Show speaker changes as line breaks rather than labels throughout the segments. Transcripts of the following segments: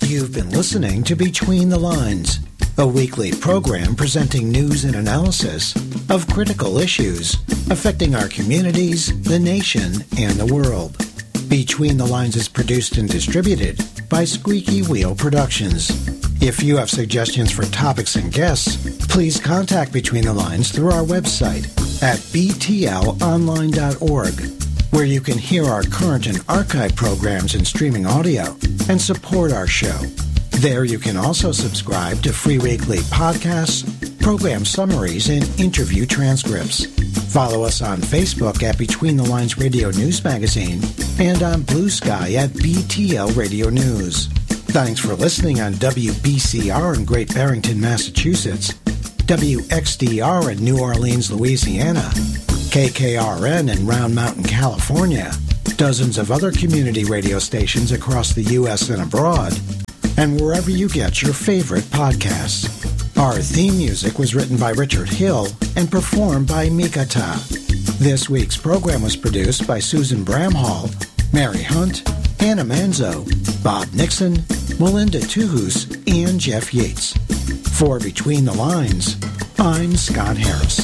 You've been listening to Between the Lines, a weekly program presenting news and analysis of critical issues affecting our communities, the nation, and the world. Between the Lines is produced and distributed by Squeaky Wheel Productions. If you have suggestions for topics and guests, please contact Between the Lines through our website at btlonline.org, where you can hear our current and archive programs in streaming audio and support our show. There you can also subscribe to free weekly podcasts, program summaries, and interview transcripts. Follow us on Facebook at Between the Lines Radio News Magazine and on Blue Sky at BTL Radio News. Thanks for listening on WBCR in Great Barrington, Massachusetts, WXDR in New Orleans, Louisiana, KKRN in Round Mountain, California, dozens of other community radio stations across the U.S. and abroad, and wherever you get your favorite podcasts. Our theme music was written by Richard Hill and performed by Mikata. This week's program was produced by Susan Bramhall, Mary Hunt, Hannah Manzo, Bob Nixon, Melinda Tuhus, and Jeff Yates. For Between the Lines, I'm Scott Harris.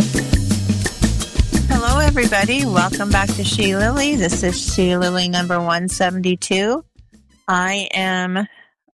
Hello, everybody. Welcome back to She Lily. This is She Lily number 172. I'm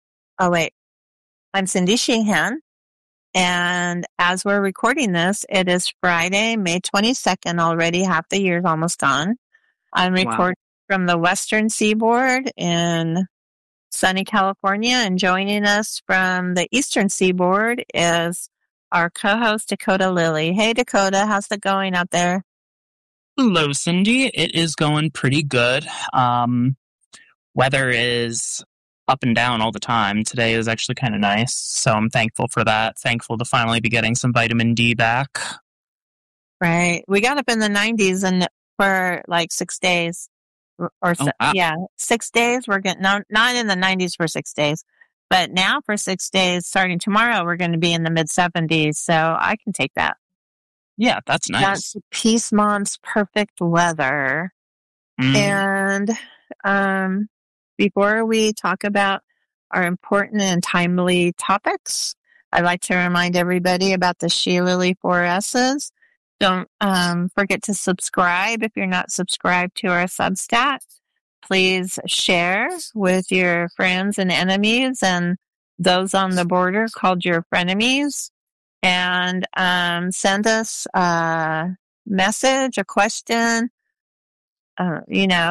Cindy Sheehan. And as we're recording this, it is Friday, May 22nd already. Half the year's almost gone. I'm recording from the Western Seaboard in sunny California, and joining us from the Eastern Seaboard is our co-host, Dakota Lilly. Hey, Dakota, how's it going out there?
Hello, Cindy. It is going pretty good. Weather is up and down all the time. Today is actually kind of nice, so I'm thankful for that. Thankful to finally be getting some vitamin D back.
Right. We got up in the 90s and for like 6 days. Or 6 days. We're getting not in the 90s for 6 days, but now for 6 days, starting tomorrow, we're going to be in the mid 70s. So I can take that.
Yeah, that's nice.
That's Peace Mom's perfect weather. And before we talk about our important and timely topics, I'd like to remind everybody about the She Lily 4S's. Don't forget to subscribe if you're not subscribed to our Substack. Please share with your friends and enemies and those on the border called your frenemies. And send us a message, a question, a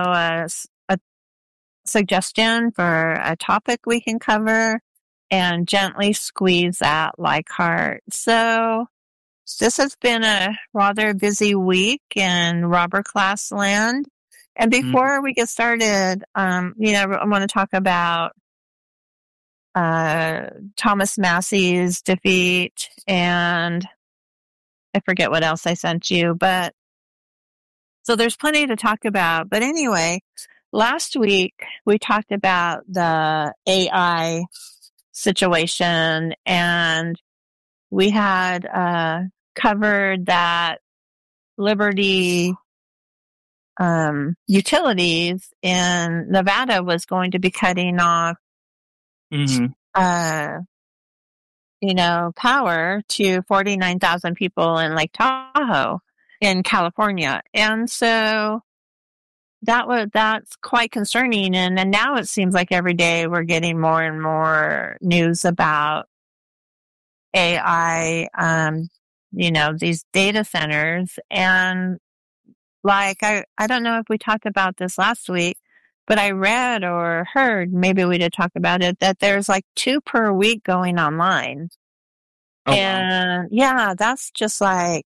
suggestion for a topic we can cover, and gently squeeze that like heart. So this has been a rather busy week in Robert Class land. And before we get started, I want to talk about Thomas Massey's defeat, and I forget what else I sent you, but so there's plenty to talk about. But anyway, last week we talked about the AI situation, and we had covered that Liberty Utilities in Nevada was going to be cutting off power to 49,000 people in Lake Tahoe in California. And so that's quite concerning. And now it seems like every day we're getting more and more news about AI, these data centers. And like, I don't know if we talked about this last week, but I read or heard, maybe we did talk about it, that there's like 2 per week going online. Oh, and wow. Yeah, that's just like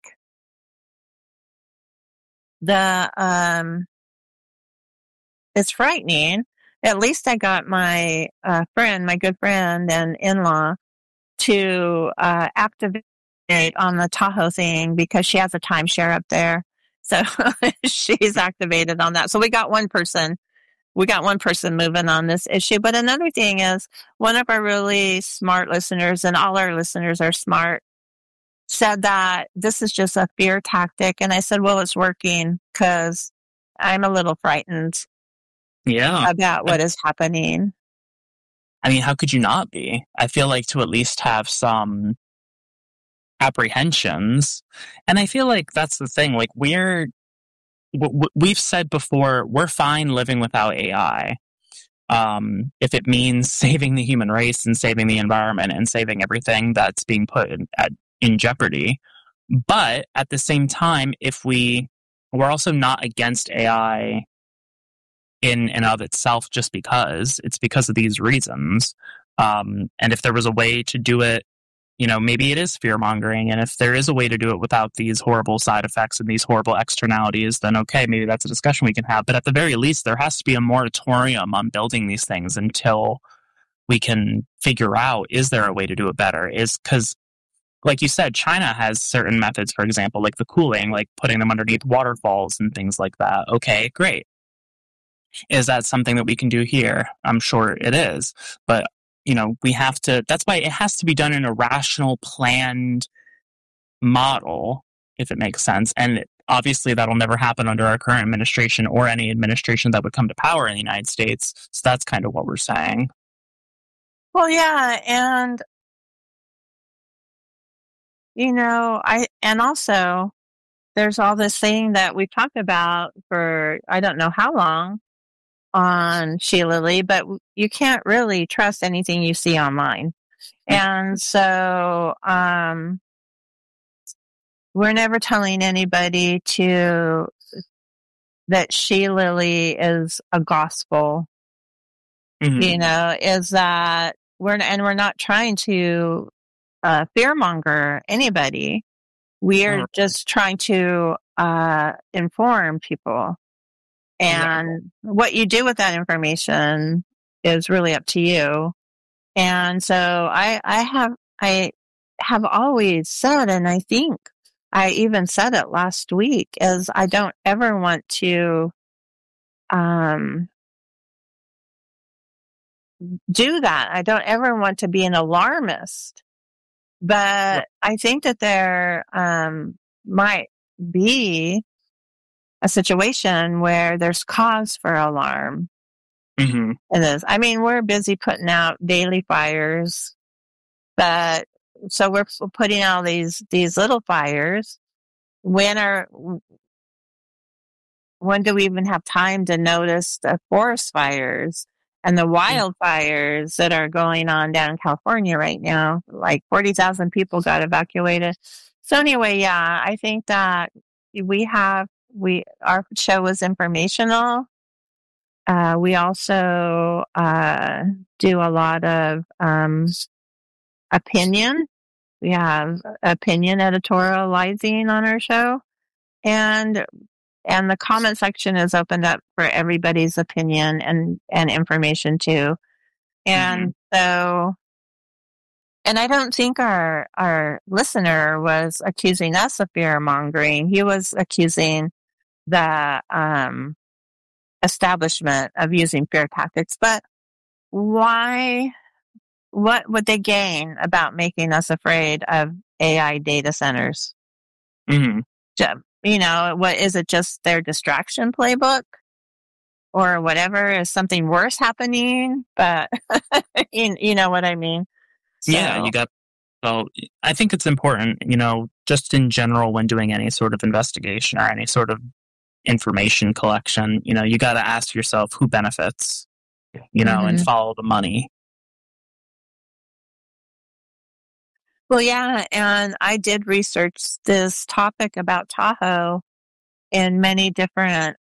it's frightening. At least I got my my good friend and in-law to activate on the Tahoe thing because she has a timeshare up there. So she's activated on that. So we got one person moving on this issue. But another thing is, one of our really smart listeners, and all our listeners are smart, said that this is just a fear tactic. And I said, well, it's working because I'm a little frightened about what is happening.
I mean, how could you not be? I feel like to at least have some apprehensions. And I feel like that's the thing. Like we've said before, we're fine living without AI. If it means saving the human race and saving the environment and saving everything that's being put in jeopardy. But at the same time, we're also not against AI in and of itself just because. It's because of these reasons. And if there was a way to do it, maybe it is fear-mongering. And if there is a way to do it without these horrible side effects and these horrible externalities, then okay, maybe that's a discussion we can have. But at the very least, there has to be a moratorium on building these things until we can figure out, is there a way to do it better? Because, like you said, China has certain methods, for example, like the cooling, like putting them underneath waterfalls and things like that. Okay, great. Is that something that we can do here? I'm sure it is. But, we have to, that's why it has to be done in a rational, planned model, if it makes sense. And obviously that'll never happen under our current administration or any administration that would come to power in the United States. So that's kind of what we're saying.
Well, yeah. And, and also there's all this thing that we've talked about for, I don't know how long, on Sheila Lee, but you can't really trust anything you see online. And so we're never telling anybody that Sheila Lee is a gospel. Is that we're not trying to fearmonger anybody. We're just trying to inform people. And what you do with that information is really up to you. And so I have always said, and I think I even said it last week, is I don't ever want to do that. I don't ever want to be an alarmist. But I think that there might be a situation where there's cause for alarm.
Mm-hmm.
It is. I mean, we're busy putting out daily fires, but so we're putting out these little fires. When do we even have time to notice the forest fires and the wildfires that are going on down in California right now? Like 40,000 people got evacuated. So anyway, yeah, I think that our show is informational. We also do a lot of opinion. We have opinion editorializing on our show, and the comment section is opened up for everybody's opinion and information too. And so, and I don't think our listener was accusing us of fear mongering. He was accusing the establishment of using fear tactics. But why? What would they gain about making us afraid of AI data centers?
Mm-hmm.
What is it? Just their distraction playbook, or whatever? Is something worse happening? But you know what I mean. So,
yeah, I think it's important, just in general when doing any sort of investigation or any sort of information collection, you got to ask yourself who benefits, and follow the money.
Well, yeah, and I did research this topic about Tahoe in many different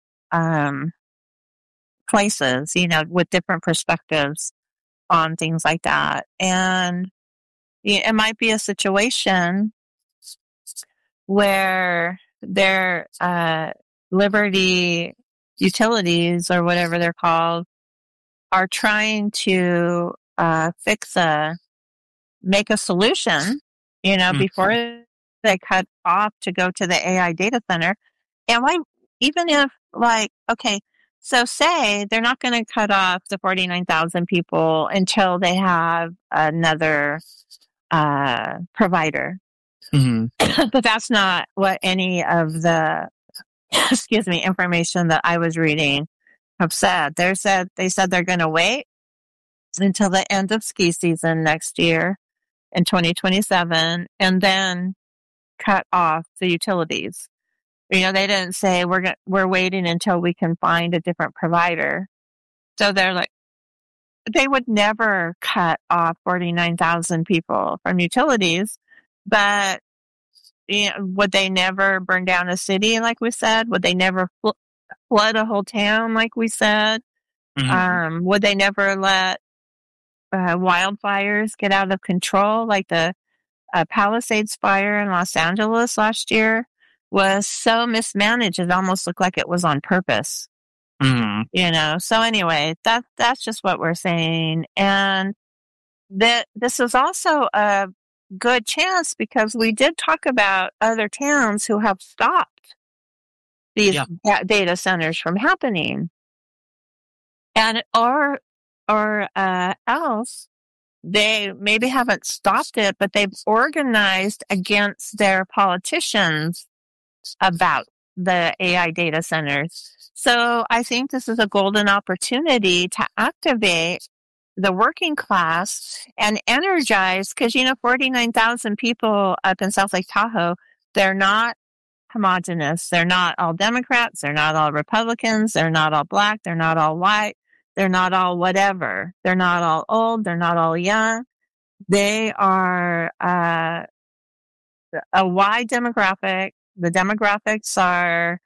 places, with different perspectives on things like that. And it might be a situation where their Liberty Utilities, or whatever they're called, are trying to make a solution, before they cut off to go to the AI data center. And even if, so say they're not going to cut off the 49,000 people until they have another provider.
Mm-hmm.
But that's not what any of the, information that I was reading have said. They said they're going to wait until the end of ski season next year in 2027, and then cut off the utilities. They didn't say we're waiting until we can find a different provider. So they're like, they would never cut off 49,000 people from utilities, but would they never burn down a city like we said? Would they never flood a whole town like we said? Mm-hmm. Would they never let wildfires get out of control like the Palisades fire in Los Angeles last year was so mismanaged it almost looked like it was on purpose.
Mm-hmm.
So anyway, that's just what we're saying. And this is also a good chance because we did talk about other towns who have stopped these data centers from happening. And or else they maybe haven't stopped it, but they've organized against their politicians about the AI data centers. So I think this is a golden opportunity to activate the working class and energize, because 49,000 people up in South Lake Tahoe, they're not homogenous. They're not all Democrats. They're not all Republicans. They're not all black. They're not all white. They're not all whatever. They're not all old. They're not all young. They are a wide demographic. The demographics are,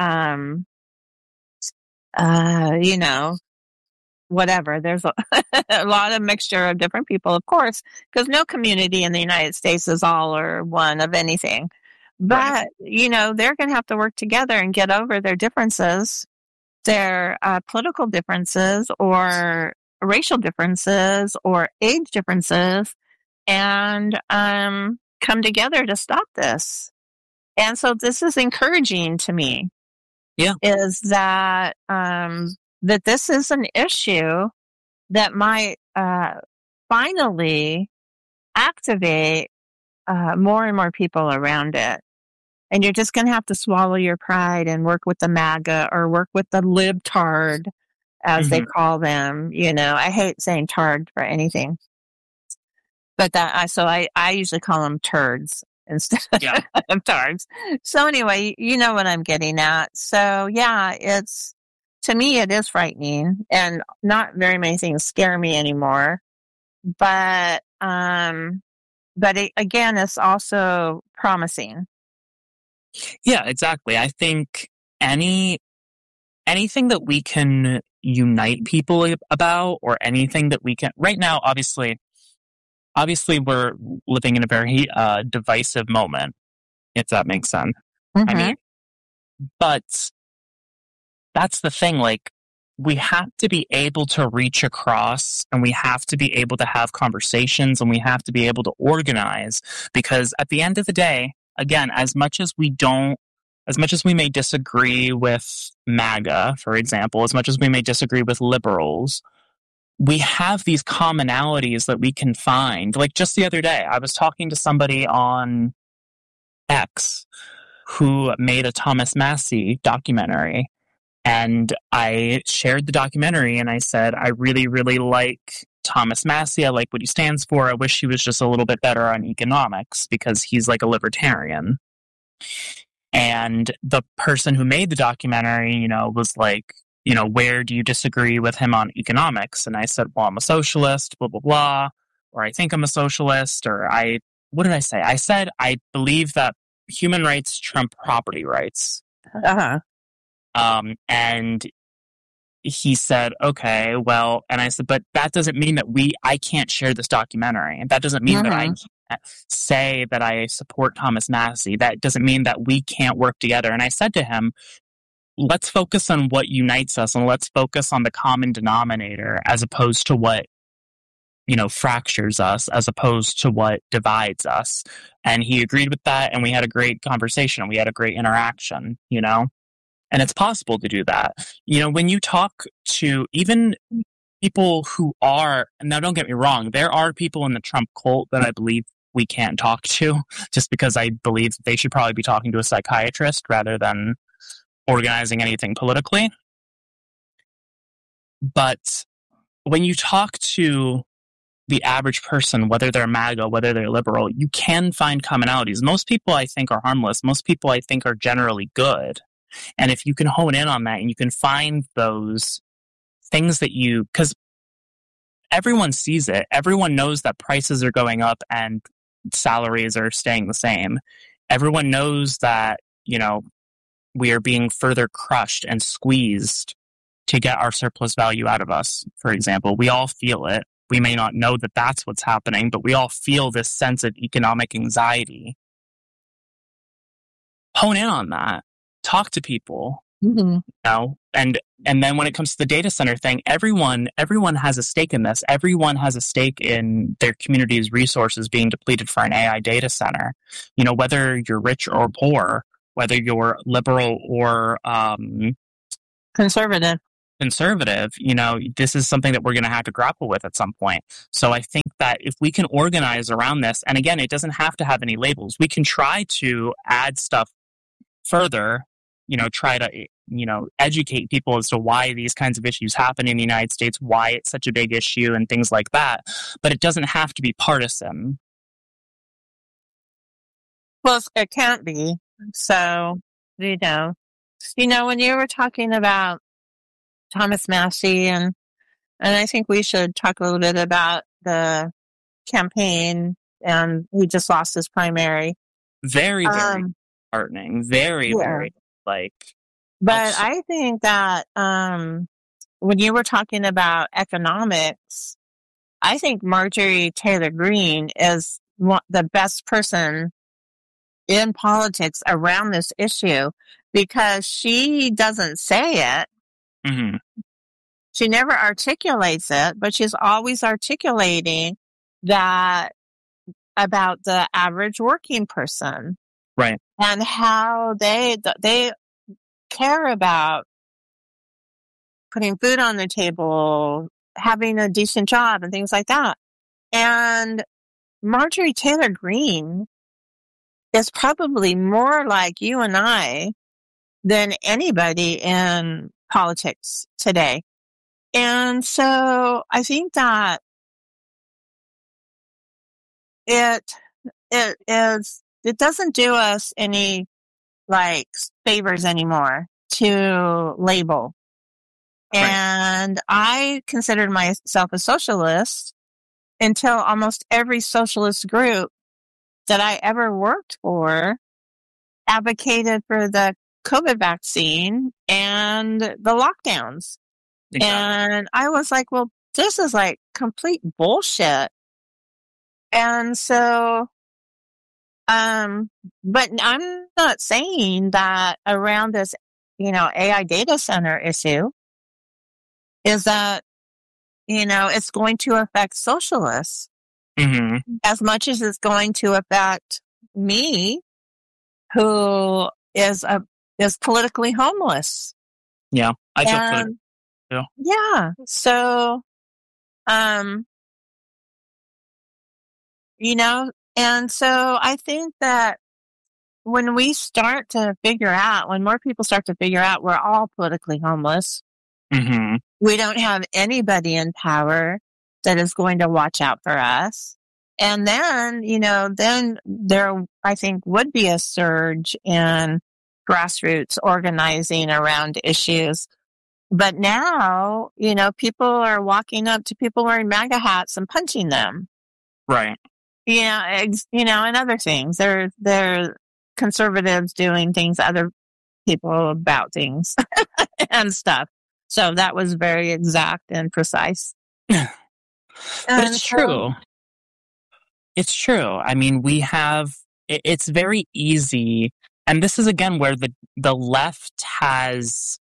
whatever. There's a lot of mixture of different people, of course, because no community in the United States is all or one of anything. But, they're going to have to work together and get over their differences, their political differences or racial differences or age differences, and come together to stop this. And so this is encouraging to me.
Yeah.
Is that that this is an issue that might finally activate more and more people around it. And you're just going to have to swallow your pride and work with the MAGA or work with the libtard, as they call them. I hate saying tard for anything. But I usually call them turds instead of tards. So anyway, you know what I'm getting at. So yeah, to me, it is frightening, and not very many things scare me anymore. But again, it's also promising.
Yeah, exactly. I think anything that we can unite people about, or anything that we can right now, obviously we're living in a very divisive moment, if that makes sense.
Mm-hmm.
I mean, but that's the thing, like, we have to be able to reach across, and we have to be able to have conversations, and we have to be able to organize, because at the end of the day, again, as much as we may disagree with MAGA, for example, as much as we may disagree with liberals, we have these commonalities that we can find. Like just the other day, I was talking to somebody on X who made a Thomas Massie documentary, and I shared the documentary and I said, I really, really like Thomas Massie. I like what he stands for. I wish he was just a little bit better on economics, because he's like a libertarian. And the person who made the documentary, was like, where do you disagree with him on economics? And I said, well, I'm a socialist, blah, blah, blah. Or I think I'm a socialist. Or what did I say? I said, I believe that human rights trump property rights.
Uh-huh.
And he said, okay, well, and I said, but that doesn't mean that I can't share this documentary. And that doesn't mean that I can't say that I support Thomas Massie. That doesn't mean that we can't work together. And I said to him, let's focus on what unites us, and let's focus on the common denominator, as opposed to what, fractures us, as opposed to what divides us. And he agreed with that, and we had a great conversation. We had a great interaction, And it's possible to do that. When you talk to even people who are, now don't get me wrong, there are people in the Trump cult that I believe we can't talk to, just because I believe that they should probably be talking to a psychiatrist rather than organizing anything politically. But when you talk to the average person, whether they're MAGA, whether they're liberal, you can find commonalities. Most people, I think, are harmless. Most people, I think, are generally good. And if you can hone in on that and you can find those things that because everyone sees it. Everyone knows that prices are going up and salaries are staying the same. Everyone knows that, we are being further crushed and squeezed to get our surplus value out of us, for example. We all feel it. We may not know that that's what's happening, but we all feel this sense of economic anxiety. Hone in on that. Talk to people.
Mm-hmm.
And then when it comes to the data center thing, everyone has a stake in this. Everyone has a stake in their community's resources being depleted for an AI data center. Whether you're rich or poor, whether you're liberal or
conservative, this is something that we're going to have to grapple with at some point. So I think that if we can organize around this, and again, it doesn't have to have any labels. We can try to add stuff further, try to, educate people as to why these kinds of issues happen in the United States, why it's such a big issue and things like that. But it doesn't have to be partisan. Well, it can't be. So, when you were talking about Thomas Massie, and I think we should talk a little bit about the campaign, and he just lost his primary.
Very, very disheartening. Very, very,
But I think that when you were talking about economics, I think Marjorie Taylor Greene is the best person in politics around this issue, because she doesn't say it.
Mm-hmm.
She never articulates it, but she's always articulating that about the average working person.
Right.
And how they care about putting food on the table, having a decent job, and things like that. And Marjorie Taylor Greene is probably more like you and I than anybody in politics today. And so I think that it doesn't do us any favors anymore to label. Right. And I considered myself a socialist until almost every socialist group that I ever worked for advocated for the COVID vaccine and the lockdowns. Exactly. And I was like, well, this is complete bullshit. And so, but I'm not saying that around this, AI data center issue is that, it's going to affect socialists.
Mm-hmm.
As much as it's going to affect me, who is politically homeless.
Yeah, I feel politically.
Yeah. So, and so I think that when more people start to figure out we're all politically homeless,
mm-hmm.
we don't have anybody in power that is going to watch out for us. And then, then there, I think, would be a surge in grassroots organizing around issues. But now, people are walking up to people wearing MAGA hats and punching them.
Right.
And other things. They're conservatives doing things to other people about things and stuff. So that was very exact and precise.
But it's true. It's true. I mean, it's very easy. And this is, again, where the left has...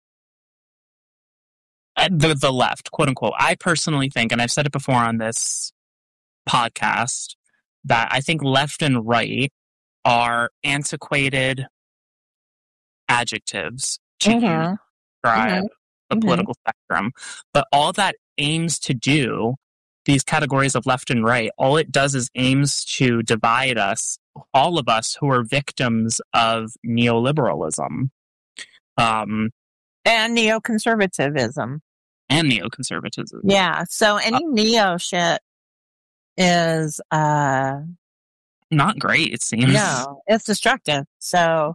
The left, quote unquote. I personally think, and I've said it before on this podcast, that I think left and right are antiquated adjectives to describe the political spectrum. But all that aims to do, these categories of left and right, all it does is aims to divide us, all of us who are victims of neoliberalism.
And neoconservatism.
and neoconservatism.
Yeah. So any neo shit is
not great, it seems.
No, it's destructive. So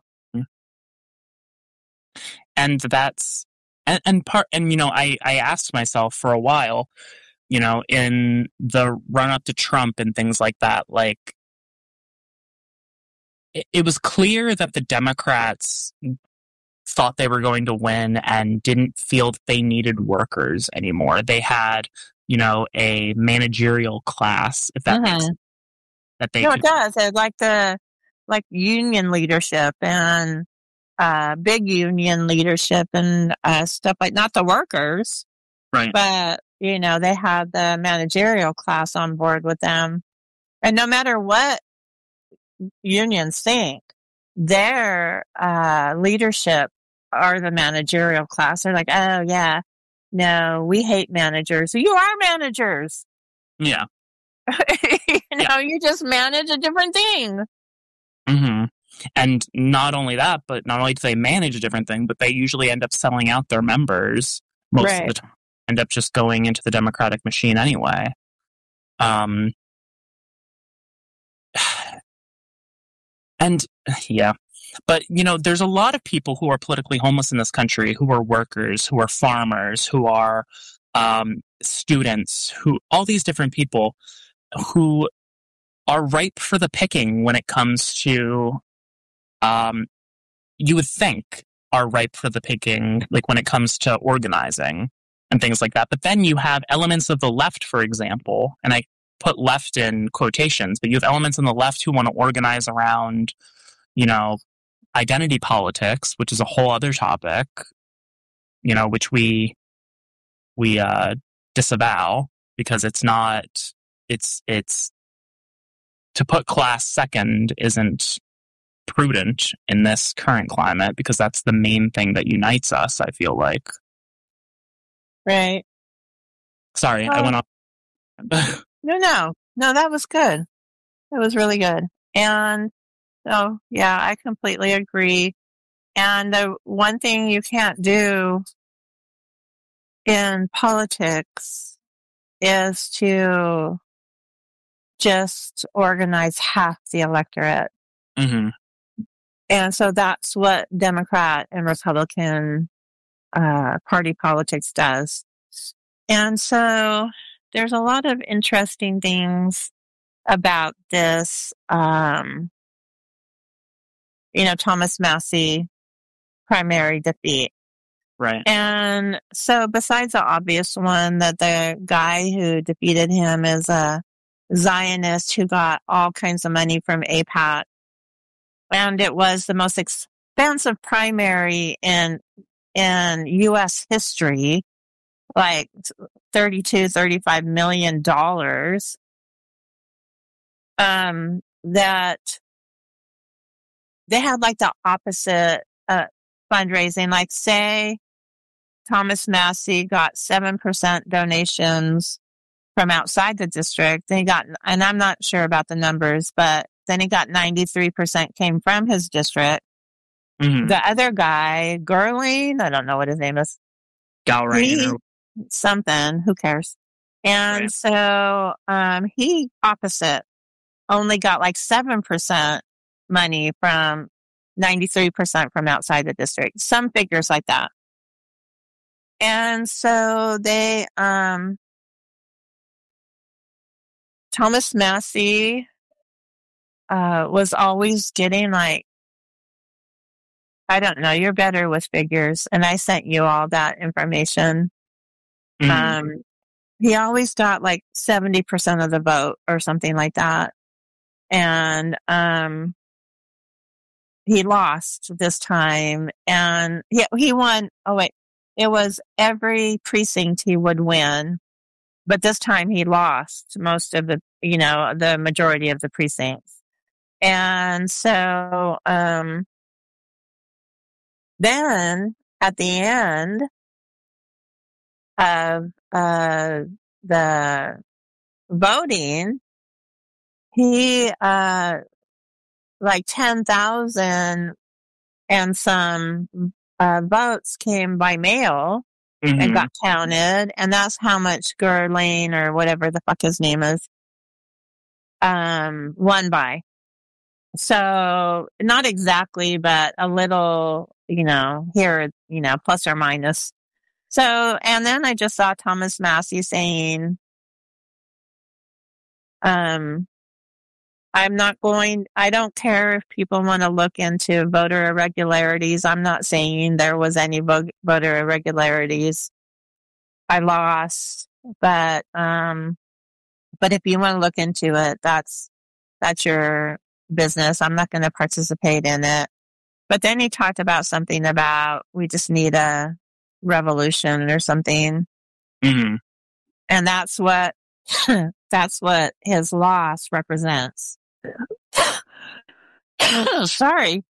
and that's and part and you know, I asked myself for a while, you know, in the run up to Trump and things like that, like it was clear that the Democrats thought they were going to win and didn't feel that they needed workers anymore. They had, you know, a managerial class, if that makes sense. That they
it does. It's like union leadership and big union leadership and stuff like, not the workers,
right?
But you know, they had the managerial class on board with them, and no matter what unions think, their leadership are the managerial class. They're like, oh yeah, no, we hate managers. You are managers.
Yeah.
You just manage a different thing.
Mm-hmm. And not only that, but not only do they manage a different thing, but they usually end up selling out their members most of the time. End up just going into the Democratic machine anyway. And yeah, but you know, there's a lot of people who are politically homeless in this country, who are workers, who are farmers, who are students, who all these different people who are ripe for the picking when it comes to, you would think are ripe for the picking, like when it comes to organizing and things like that. But then you have elements of the left, for example, and I put left in quotations, but you have elements on the left who want to organize around, you know, identity politics, which is a whole other topic, you know, which we disavow because it's not, it's to put class second isn't prudent in this current climate because that's the main thing that unites us, I feel like.
Right.
Sorry, I went off.
No, that was good. That was really good. And so, yeah, I completely agree. And the one thing you can't do in politics is to just organize half the electorate.
Mm-hmm.
And so that's what Democrat and Republican party politics does. And so there's a lot of interesting things about this, Thomas Massie primary defeat.
Right.
And so besides the obvious one that the guy who defeated him is a Zionist who got all kinds of money from AIPAC, and it was the most expensive primary in U.S. history, like $35 million, that they had like the opposite fundraising. Like, say Thomas Massie got 7% donations from outside the district. Then he got, and I'm not sure about the numbers, but then he got 93% came from his district. Mm-hmm. The other guy, Gerling, I don't know what his name is.
Galrain.
Something, who cares? And right. So he opposite only got like 7% money from 93% from outside the district. Some figures like that. And so they Thomas Massie was always getting like, I don't know, you're better with figures, and I sent you all that information. Mm-hmm. He always got like 70% of the vote or something like that. And he lost this time, and he won. Oh wait, it was every precinct he would win, but this time he lost most of the, the majority of the precincts. And so then at the end of the voting, he like 10,000 and some votes came by mail. and got counted, and that's how much Gurlane or whatever the fuck his name is won by. So not exactly, but a little, here, plus or minus. So, and then I just saw Thomas Massie saying, I don't care if people want to look into voter irregularities. I'm not saying there was any voter irregularities. I lost, but if you want to look into it, that's your business. I'm not going to participate in it. But then he talked about something about we just need a revolution or something.
Mm-hmm.
And that's what his loss represents. Sorry.